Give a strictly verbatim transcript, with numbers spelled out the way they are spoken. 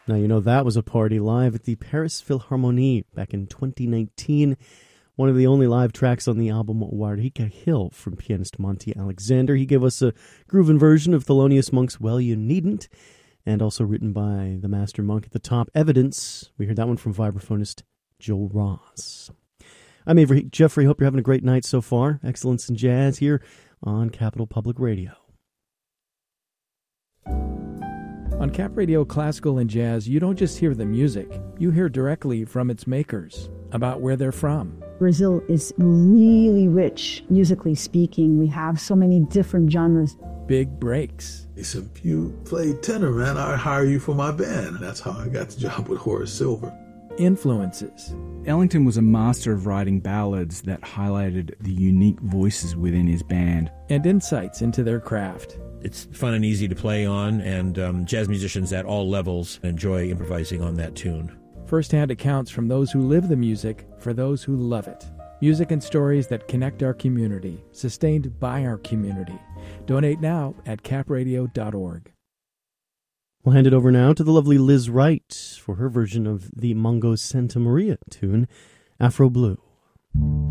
Now, you know that was a party live at the Paris Philharmonie back in twenty nineteen. One of the only live tracks on the album, Warika Hill, from pianist Monty Alexander. He gave us a groovin' version of Thelonious Monk's Well You Needn't, and also written by the master monk at the top, Evidence. We heard that one from vibraphonist Joe Ross. I'm Avery Jeffrey. Hope you're having a great night so far. Excellence in Jazz here on Capital Public Radio. On Cap Radio Classical and Jazz, you don't just hear the music. You hear directly from its makers, about where they're from. Brazil is really rich, musically speaking. We have so many different genres. Big breaks. He said, if you play tenor, man, I'll hire you for my band. That's how I got the job with Horace Silver. Influences. Ellington was a master of writing ballads that highlighted the unique voices within his band. And insights into their craft. It's fun and easy to play on, and um, jazz musicians at all levels enjoy improvising on that tune. First-hand accounts from those who live the music for those who love it. Music and stories that connect our community, sustained by our community. Donate now at cap radio dot org. We'll hand it over now to the lovely Liz Wright for her version of the Mongo Santa Maria tune, Afro Blue.